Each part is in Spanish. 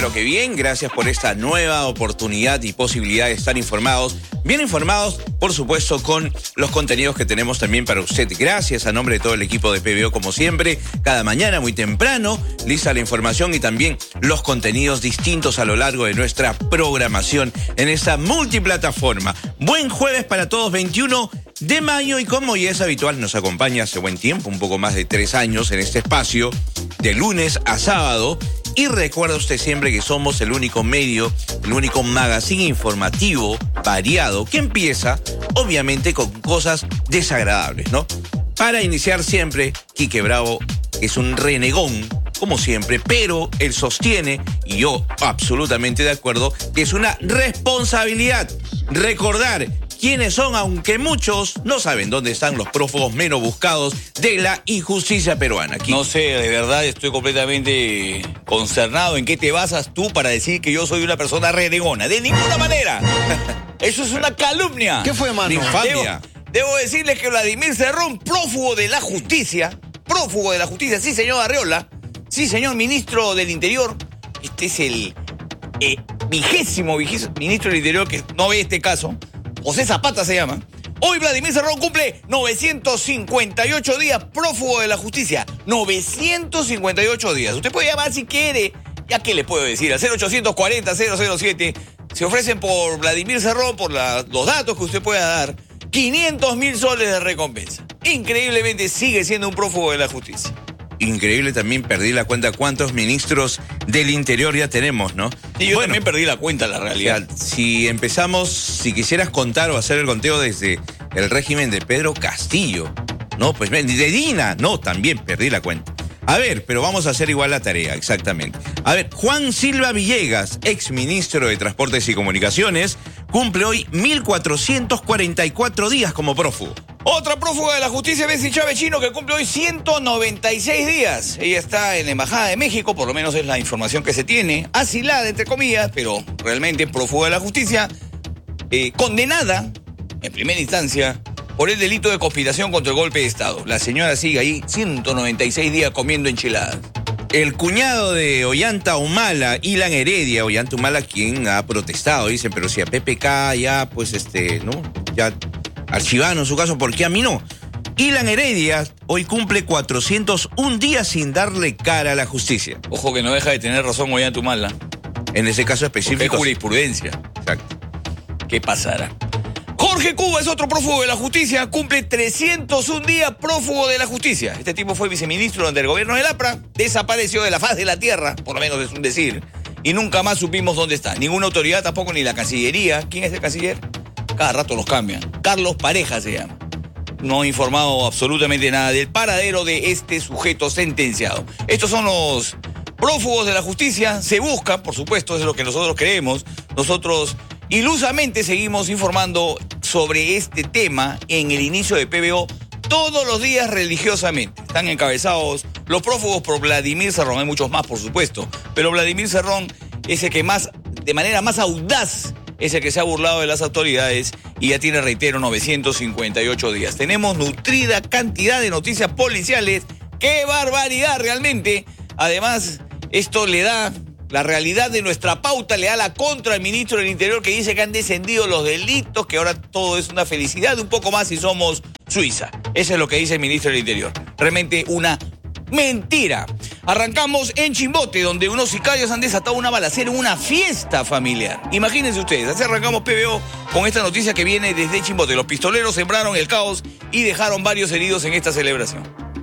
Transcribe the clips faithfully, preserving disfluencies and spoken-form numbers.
espero que bien. Gracias por esta nueva oportunidad y posibilidad de estar informados. Bien informados, por supuesto, con los contenidos que tenemos también para usted. Gracias a nombre de todo el equipo de P B O, como siempre, cada mañana muy temprano, lista la información y también los contenidos distintos a lo largo de nuestra programación en esta multiplataforma. Buen jueves para todos, veintiuno de mayo, y como ya es habitual, nos acompaña hace buen tiempo, un poco más de tres años en este espacio, de lunes a sábado. Y recuerda usted siempre que somos el único medio, el único magazine informativo variado que empieza, obviamente, con cosas desagradables, ¿no? Para iniciar siempre, Quique Bravo es un renegón, como siempre, pero él sostiene, y yo absolutamente de acuerdo, que es una responsabilidad recordar quiénes son, aunque muchos no saben dónde están los prófugos menos buscados de la injusticia peruana. Aquí. No sé, de verdad estoy completamente concernado en qué te basas tú para decir que yo soy una persona renegona. ¡De ninguna manera! Eso es una calumnia. ¿Qué fue, mano? Infamia. Debo, debo decirles que Vladimir Cerrón, prófugo de la justicia, prófugo de la justicia, sí, señor Arriola, sí, señor ministro del Interior, este es el eh, vigésimo, vigésimo ministro del Interior que no ve este caso, José Zapata se llama. Hoy Vladimir Cerrón cumple novecientos cincuenta y ocho días prófugo de la justicia. novecientos cincuenta y ocho días. Usted puede llamar si quiere. ¿Ya qué le puedo decir? Al cero ochocientos cuarenta cero cero siete se ofrecen por Vladimir Cerrón, por la, los datos que usted pueda dar, quinientos mil soles de recompensa. Increíblemente sigue siendo un prófugo de la justicia. Increíble, también perdí la cuenta cuántos ministros del Interior ya tenemos, ¿no? Y yo bueno, también perdí la cuenta, la realidad. O sea, si empezamos, si quisieras contar o hacer el conteo desde el régimen de Pedro Castillo, no, pues de Dina, no, también perdí la cuenta. A ver, pero vamos a hacer igual la tarea, exactamente. A ver, Juan Silva Villegas, ex ministro de Transportes y Comunicaciones, cumple hoy mil cuatrocientos cuarenta y cuatro días como prófugo. Otra prófuga de la justicia, Bessie Chávez Chino, que cumple hoy ciento noventa y seis días. Ella está en la Embajada de México, por lo menos es la información que se tiene, asilada, entre comillas, pero realmente prófuga de la justicia, eh, condenada, en primera instancia, por el delito de conspiración contra el golpe de Estado. La señora sigue ahí ciento noventa y seis días comiendo enchiladas. El cuñado de Ollanta Humala, Ilan Heredia, Ollanta Humala, quien ha protestado, dicen, pero si a P P K ya, pues, este, ¿no? Ya archivaron su caso, ¿por qué a mí no? Ilan Heredia hoy cumple cuatrocientos un días sin darle cara a la justicia. Ojo que no deja de tener razón Ollanta Humala. En ese caso específico. Porque es jurisprudencia. Exacto. ¿Qué pasará? Jorge Cuba es otro prófugo de la justicia, cumple trescientos un días prófugo de la justicia. Este tipo fue viceministro durante el gobierno del APRA, desapareció de la faz de la tierra, por lo menos es un decir, y nunca más supimos dónde está. Ninguna autoridad, tampoco ni la Cancillería. ¿Quién es el canciller? Cada rato los cambian. Carlos Pareja se llama. No ha informado absolutamente nada del paradero de este sujeto sentenciado. Estos son los prófugos de la justicia. Se buscan, por supuesto, eso es lo que nosotros creemos. Nosotros ilusamente seguimos informando sobre este tema en el inicio de P B O todos los días religiosamente. Están encabezados los prófugos por Vladimir Cerrón. Hay muchos más, por supuesto, pero Vladimir Cerrón es el que más, de manera más audaz, es el que se ha burlado de las autoridades y ya tiene, reitero, novecientos cincuenta y ocho días. Tenemos nutrida cantidad de noticias policiales. ¡Qué barbaridad realmente! Además, esto le da, la realidad de nuestra pauta le da la contra al ministro del Interior, que dice que han descendido los delitos, que ahora todo es una felicidad, un poco más si somos Suiza. Eso es lo que dice el ministro del Interior. Realmente una mentira. Arrancamos en Chimbote, donde unos sicarios han desatado una balacera en una fiesta familiar. Imagínense ustedes, así arrancamos P B O con esta noticia que viene desde Chimbote. Los pistoleros sembraron el caos y dejaron varios heridos en esta celebración.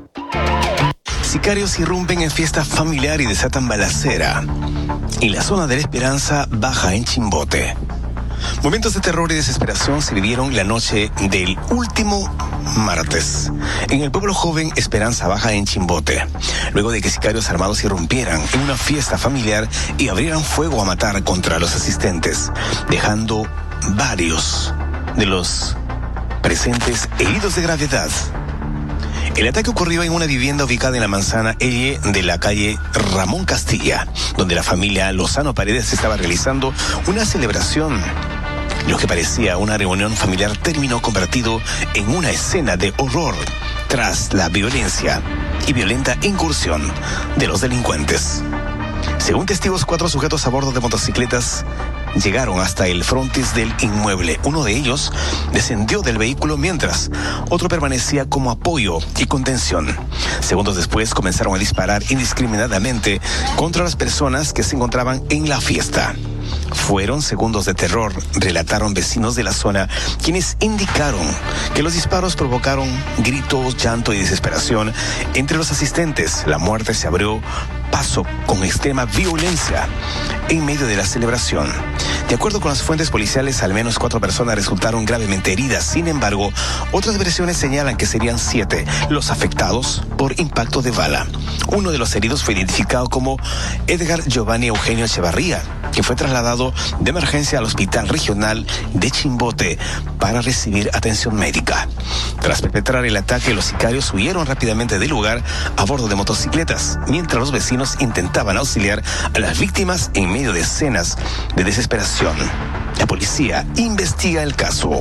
Sicarios irrumpen en fiesta familiar y desatan balacera en la zona de la Esperanza Baja en Chimbote. Momentos de terror y desesperación se vivieron la noche del último martes en el pueblo joven Esperanza Baja en Chimbote, luego de que sicarios armados irrumpieran en una fiesta familiar y abrieran fuego a matar contra los asistentes, dejando varios de los presentes heridos de gravedad. El ataque ocurrió en una vivienda ubicada en la manzana Elle de la calle Ramón Castilla, donde la familia Lozano Paredes estaba realizando una celebración. Lo que parecía una reunión familiar terminó convertido en una escena de horror tras la violencia y violenta incursión de los delincuentes. Según testigos, cuatro sujetos a bordo de motocicletas llegaron hasta el frontis del inmueble. Uno de ellos descendió del vehículo mientras otro permanecía como apoyo y contención. Segundos después comenzaron a disparar indiscriminadamente contra las personas que se encontraban en la fiesta. Fueron segundos de terror, relataron vecinos de la zona, quienes indicaron que los disparos provocaron gritos, llanto y desesperación entre los asistentes. La muerte se abrió paso con extrema violencia en medio de la celebración. De acuerdo con las fuentes policiales, al menos cuatro personas resultaron gravemente heridas. Sin embargo, otras versiones señalan que serían siete los afectados por impacto de bala. Uno de los heridos fue identificado como Edgar Giovanni Eugenio Echevarría, que fue trasladado de emergencia al Hospital Regional de Chimbote para recibir atención médica. Tras perpetrar el ataque, los sicarios huyeron rápidamente del lugar a bordo de motocicletas, mientras los vecinos intentaban auxiliar a las víctimas en medio de escenas de desesperación. La policía investiga el caso.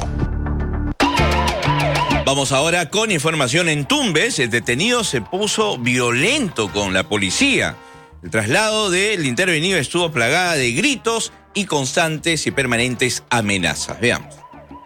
Vamos ahora con información en Tumbes. El detenido se puso violento con la policía. El traslado del intervenido estuvo plagada de gritos y constantes y permanentes amenazas. Veamos.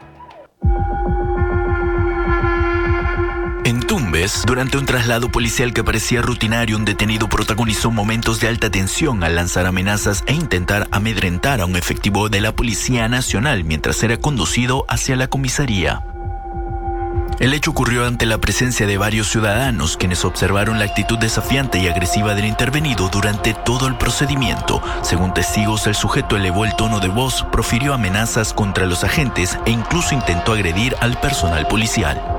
En Tumbes, durante un traslado policial que parecía rutinario, un detenido protagonizó momentos de alta tensión al lanzar amenazas e intentar amedrentar a un efectivo de la Policía Nacional mientras era conducido hacia la comisaría. El hecho ocurrió ante la presencia de varios ciudadanos, quienes observaron la actitud desafiante y agresiva del intervenido durante todo el procedimiento. Según testigos, el sujeto elevó el tono de voz, profirió amenazas contra los agentes e incluso intentó agredir al personal policial.